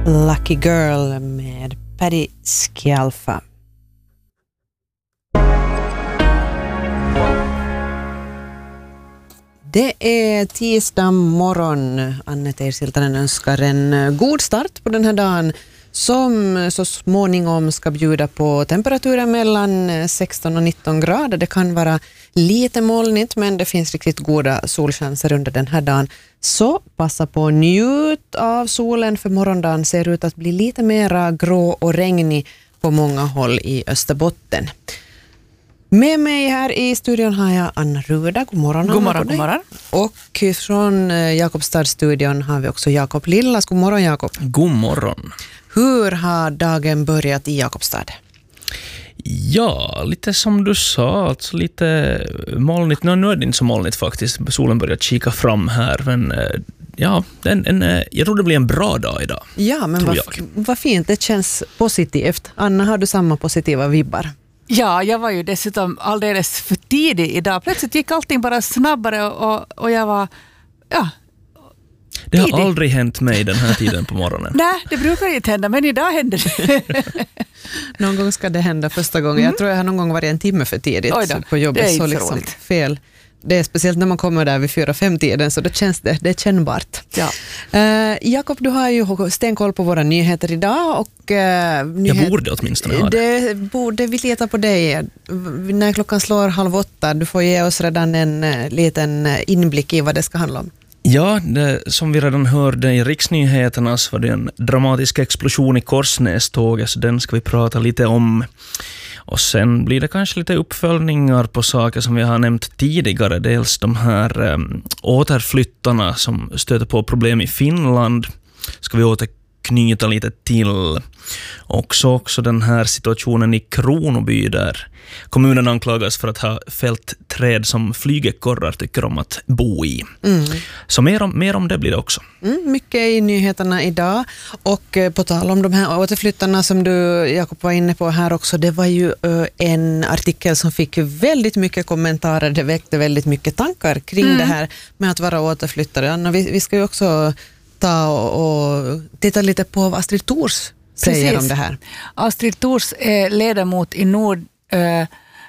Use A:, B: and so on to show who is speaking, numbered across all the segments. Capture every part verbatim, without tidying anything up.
A: Lucky Girl med Paddy Scialfa. Det är tisdag morgon. Anette Siltanen önskar en god start på den här dagen som så småningom ska bjuda på temperaturen mellan sexton och nitton grader. Det kan vara lite molnigt, men det finns riktigt goda solchanser under den här dagen. Så passa på att njut av solen, för morgondagen ser ut att bli lite mera grå och regnig på många håll i Österbotten. Med mig här i studion har jag Anna Ruda. God morgon.
B: God morgon, god morgon.
A: Och från Jakobstad-studion har vi också Jakob Lillas. God morgon, Jakob.
C: God morgon.
A: Hur har dagen börjat i Jakobstad?
C: Ja, lite som du sa, alltså lite molnigt. Nu är det inte så molnigt faktiskt. Solen börjar kika fram här, men ja, en, en, jag tror det blir en bra dag idag.
A: Ja, men vad, vad fint. Det känns positivt. Anna, har du samma positiva vibbar?
B: Ja, jag var ju dessutom alldeles för tidig idag. Plötsligt gick allting bara snabbare och, och jag var, ja,
C: det har
B: tidig.
C: aldrig hänt mig den här tiden på morgonen.
B: Nej, det brukar ju inte hända, men idag händer det.
A: Någon gång ska det hända första gången. Mm. Jag tror jag har någon gång varit en timme för tidigt på jobbet.
B: Det är
A: så
B: inte
A: liksom fel. Det är speciellt när man kommer där vid fyra fem tiden, så då känns det, det är kännbart.
B: Ja.
A: Uh, Jakob, du har ju stenkoll på våra nyheter idag. Och, uh, nyhet,
C: jag borde åtminstone ha det.
A: Det borde vi leta på dig. När klockan slår halv åtta, du får ge oss redan en uh, liten inblick i vad det ska handla om.
C: Ja, det, som vi redan hörde i riksnyheterna så var det en dramatisk explosion i Korsnäståget, så den ska vi prata lite om. Och sen blir det kanske lite uppföljningar på saker som vi har nämnt tidigare. Dels de här um, återflyttarna som stöter på problem i Finland ska vi återknyta lite till. Och så också den här situationen i Kronoby där kommunen anklagas för att ha fällt träd som flygekorrar tycker om att bo i. Mm. Så mer om, mer om det blir det också.
A: Mm, mycket i nyheterna idag. Och eh, på tal om de här återflyttarna som du, Jakob, var inne på här också. Det var ju eh, en artikel som fick väldigt mycket kommentarer. Det väckte väldigt mycket tankar kring mm. det här med att vara återflyttare. Anna, vi, vi ska ju också ta och, och titta lite på vad Astrid Thors säger Precis. om det här.
B: Astrid Thors är ledamot i Nord, eh,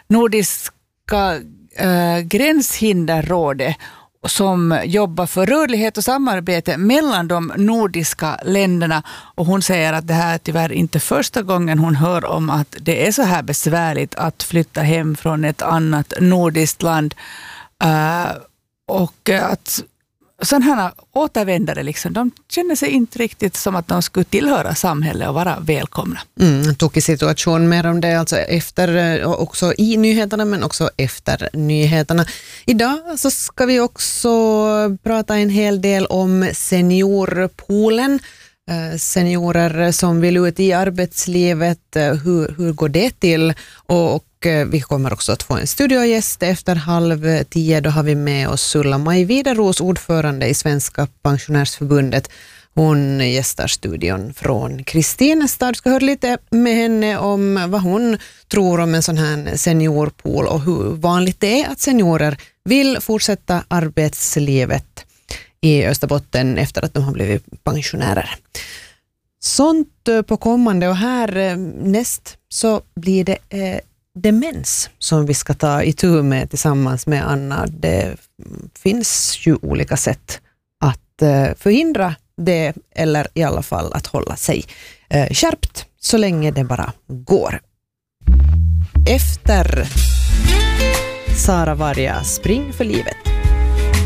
B: Nordiska eh, gränshinderrådet som jobbar för rörlighet och samarbete mellan de nordiska länderna, och hon säger att det här är tyvärr inte första gången hon hör om att det är så här besvärligt att flytta hem från ett annat nordiskt land eh, och att sådana här återvändare liksom, de känner sig inte riktigt som att de skulle tillhöra samhället och vara välkomna.
A: Mm, tokig situation, mer om det alltså efter, också i nyheterna men också efter nyheterna. Idag så ska vi också prata en hel del om seniorpoolen. Seniorer som vill ut i arbetslivet, hur, hur går det till? Och, och vi kommer också att få en studiogäst efter halv tio. Då har vi med oss Ulla-Maj Wideros, ordförande i Svenska pensionärsförbundet. Hon gästar studion från Kristinestad. Vi ska höra lite med henne om vad hon tror om en sån här seniorpool och hur vanligt det är att seniorer vill fortsätta arbetslivet i Österbotten efter att de har blivit pensionärer. Sånt på kommande, och här näst så blir det eh, demens som vi ska ta itu med tillsammans med Anna. Det finns ju olika sätt att eh, förhindra det, eller i alla fall att hålla sig eh, skärpt så länge det bara går. Efter Sara Varga, Spring för livet.